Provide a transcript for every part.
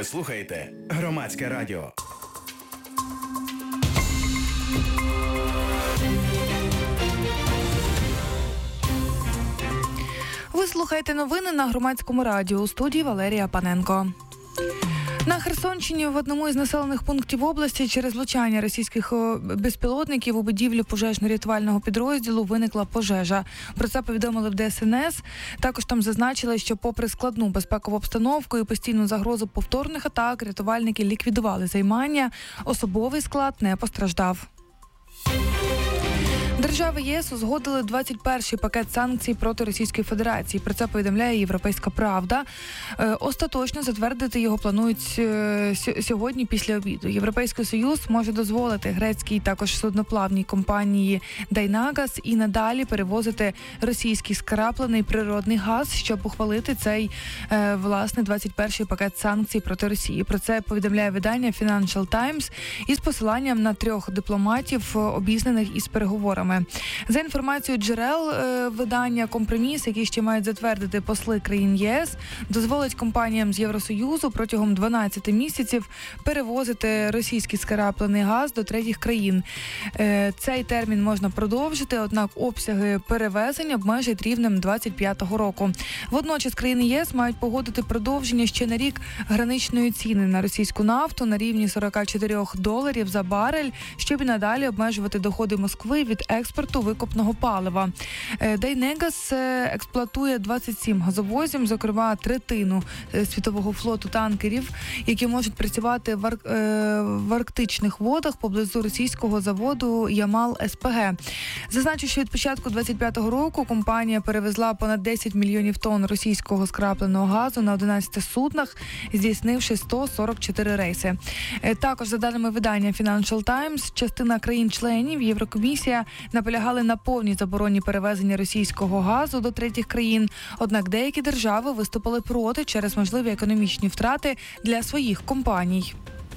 Ви слухаєте Громадське радіо. Ви слухаєте новини на Громадському радіо. У студії Валерія Паненко. На Херсонщині в одному із населених пунктів області через влучання російських безпілотників у будівлі пожежно-рятувального підрозділу виникла пожежа. Про це повідомили в ДСНС. Також там зазначили, що попри складну безпекову обстановку і постійну загрозу повторних атак, рятувальники ліквідували займання. Особовий склад не постраждав. Держави єС узгодили 21-й пакет санкцій проти Російської Федерації. Про це повідомляє «Європейська правда». Остаточно затвердити його планують сьогодні після обіду. Європейський Союз може дозволити грецькій також судноплавній компанії «Дайнагаз» і надалі перевозити російський скраплений природний газ, щоб ухвалити цей, 21-й пакет санкцій проти Росії. Про це повідомляє видання Financial Times із посиланням на 3 дипломатів, обізнаних із переговорами. За інформацією джерел видання, компроміс, який ще мають затвердити посли країн ЄС, дозволить компаніям з Євросоюзу протягом 12 місяців перевозити російський скраплений газ до третіх країн. Цей термін можна продовжити, однак обсяги перевезення обмежать рівнем 25-го року. Водночас країни ЄС мають погодити продовження ще на рік граничної ціни на російську нафту на рівні $44 за барель, щоб і надалі обмежувати доходи Москви від експорту викопного палива. Дайнагаз експлуатує 27 газовозів, зокрема третину світового флоту танкерів, які можуть працювати в арктичних водах поблизу російського заводу Ямал-СПГ. Зазначу, що від початку 25-го року компанія перевезла понад 10 мільйонів тонн російського скрапленого газу на 11 суднах, здійснивши 144 рейси. Також, за даними видання Financial Times, частина країн-членів Єврокомісія наполягали на повній забороні перевезення російського газу до третіх країн, однак деякі держави виступили проти через можливі економічні втрати для своїх компаній.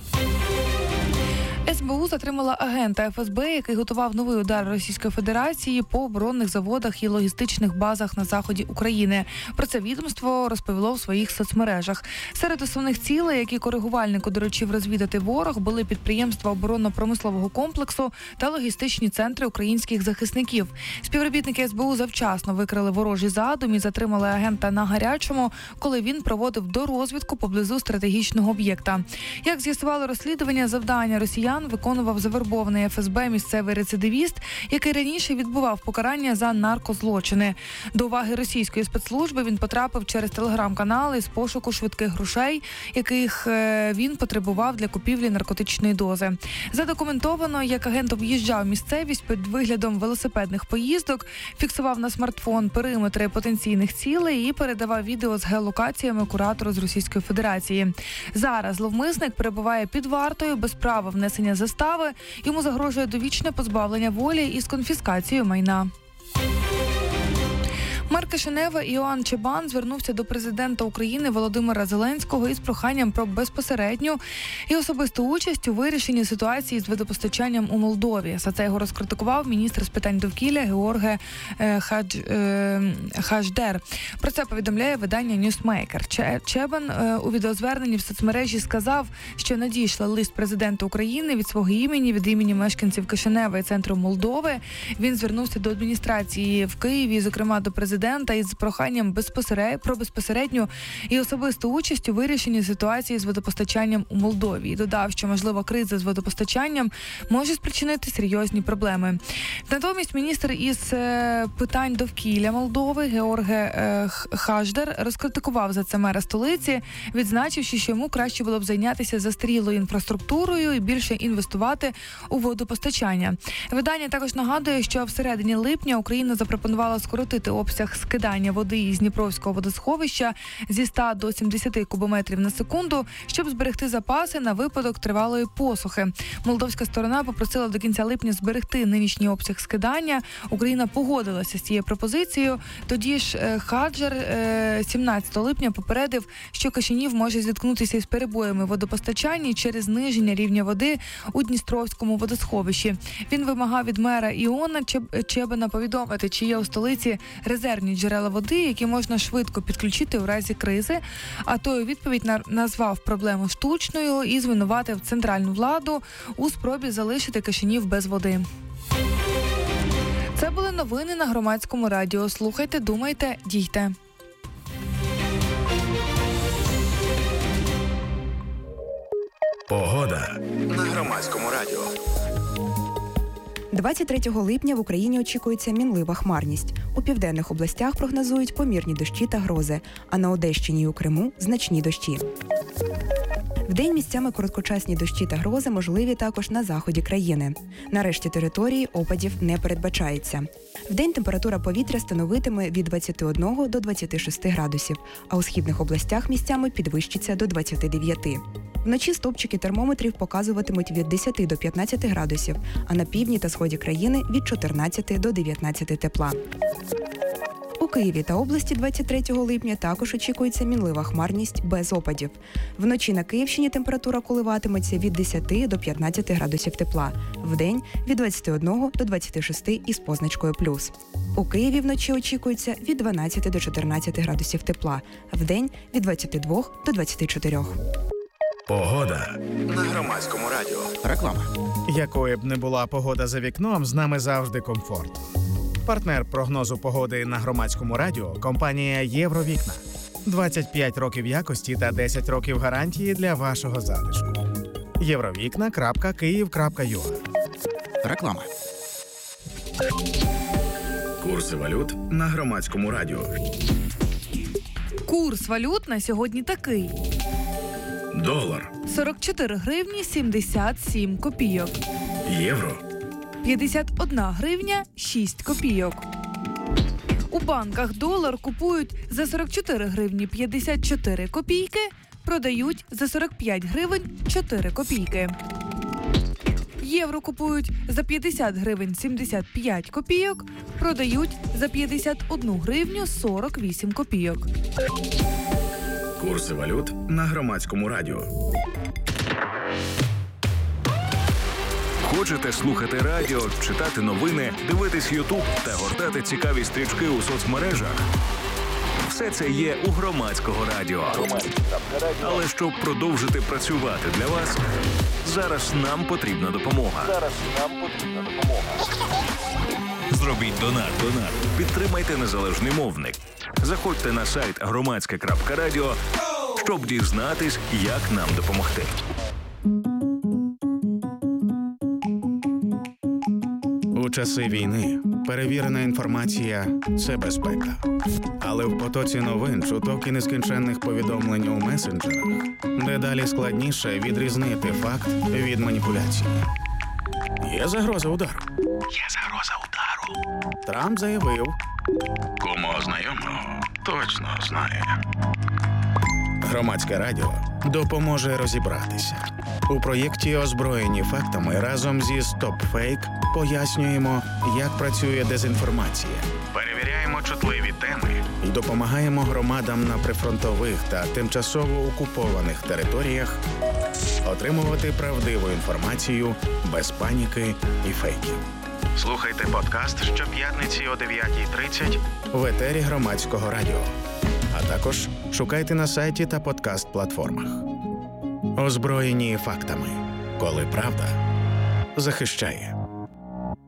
СБУ затримала агента ФСБ, який готував новий удар Російської Федерації по оборонних заводах і логістичних базах на заході України. Про це відомство розповіло в своїх соцмережах. Серед основних цілей, які коригувальнику доручив розвідати ворог, були підприємства оборонно-промислового комплексу та логістичні центри українських захисників. Співробітники СБУ завчасно викрили ворожий задум і затримали агента на гарячому, коли він проводив дорозвідку поблизу стратегічного об'єкта. Як з'ясувало розслідування, завдання росіян виконував завербований ФСБ місцевий рецидивіст, який раніше відбував покарання за наркозлочини. До уваги російської спецслужби він потрапив через телеграм-канали з пошуку швидких грошей, яких він потребував для купівлі наркотичної дози. Задокументовано, як агент об'їжджав місцевість під виглядом велосипедних поїздок, фіксував на смартфон периметри потенційних цілей і передавав відео з геолокаціями куратору з Російської Федерації. Зараз зловмисник перебуває під вартою без права внесення застави, йому загрожує довічне позбавлення волі із конфіскацією майна. Мер Кишинева Іоанн Чебан звернувся до президента України Володимира Зеленського із проханням про безпосередню і особисту участь у вирішенні ситуації з водопостачанням у Молдові. За це його розкритикував міністр з питань довкілля Георге Хадждер. Про це повідомляє видання Ньюсмейкер. Чебан у відеозверненні в соцмережі сказав, що надійшла лист президента України від свого імені, від імені мешканців Кишинева і центру Молдови. Він звернувся до адміністрації в Києві, зокрема до президента, із проханням про безпосередню і особисту участь у вирішенні ситуації з водопостачанням у Молдові. І додав, що, можливо, криза з водопостачанням може спричинити серйозні проблеми. Натомість міністр із питань довкілля Молдови Георге Хадждер розкритикував за це мера столиці, відзначивши, що йому краще було б зайнятися застарілою інфраструктурою і більше інвестувати у водопостачання. Видання також нагадує, що всередині липня Україна запропонувала скоротити обсяг скидання води із Дніпровського водосховища зі 100 до 70 кубометрів на секунду, щоб зберегти запаси на випадок тривалої посухи. Молдовська сторона попросила до кінця липня зберегти нинішній обсяг скидання. Україна погодилася з цією пропозицією. Тоді ж Хаджер 17 липня попередив, що Кишинів може зіткнутися із перебоями водопостачання через зниження рівня води у Дністровському водосховищі. Він вимагав від мера Іоанна Чебана повідомити, чи є у столиці резервні резервні джерела води, які можна швидко підключити у разі кризи, а той у відповідь назвав проблему штучною і звинуватив центральну владу у спробі залишити Кишинів без води. Це були новини на Громадському радіо. Слухайте, думайте, дійте. Погода на Громадському радіо. 23 липня в Україні очікується мінлива хмарність. У південних областях прогнозують помірні дощі та грози, а на Одещині і у Криму – значні дощі. Вдень місцями короткочасні дощі та грози можливі також на заході країни. На решті території опадів не передбачається. Вдень температура повітря становитиме від 21 до 26 градусів, а у східних областях місцями підвищиться до 29. Вночі стовпчики термометрів показуватимуть від 10 до 15 градусів, а на півдні та сході країни – від 14 до 19 тепла. У Києві та області 23 липня також очікується мінлива хмарність без опадів. Вночі на Київщині температура коливатиметься від 10 до 15 градусів тепла. Вдень – від 21 до 26 із позначкою плюс. У Києві вночі очікується від 12 до 14 градусів тепла. Вдень – від 22 до 24. Погода на Громадському радіо. Реклама. Якою б не була погода за вікном, з нами завжди комфорт. Партнер прогнозу погоди на Громадському радіо – компанія «Євровікна». 25 років якості та 10 років гарантії для вашого затишку. Євровікна.Київ.ua. Реклама. Курси валют на Громадському радіо. Курс валют на сьогодні такий. Долар, 44 гривні 77 копійок. євро, 51 гривня 6 копійок. У банках долар купують за 44 гривні 54 копійки, продають за 45 гривень 4 копійки. Євро купують за 50 гривень 75 копійок, продають за 51 гривню 48 копійок. курси валют на Громадському радіо. Хочете слухати радіо, читати новини, дивитись Ютуб та гортати цікаві стрічки у соцмережах? Все це є у Громадського радіо. Але щоб продовжити працювати для вас, зараз нам потрібна допомога. Зробіть донат. Підтримайте незалежний мовник. Заходьте на сайт громадське.радіо, щоб дізнатись, як нам допомогти. У часи війни перевірена інформація – це безпека. Але в потоці новин, чуток і нескінченних повідомлень у месенджерах дедалі складніше відрізнити факт від маніпуляції. Є загроза удару. Трамп заявив. Кому знайомо, точно знає. Громадське радіо допоможе розібратися. У проєкті «Озброєні фактами» разом зі StopFake пояснюємо, як працює дезінформація. Перевіряємо чутливі теми і допомагаємо громадам на прифронтових та тимчасово окупованих територіях отримувати правдиву інформацію без паніки і фейків. Слухайте подкаст щоп'ятниці о 9:30 в етері Громадського радіо. А також шукайте на сайті та подкаст-платформах. Озброєні фактами, коли правда захищає.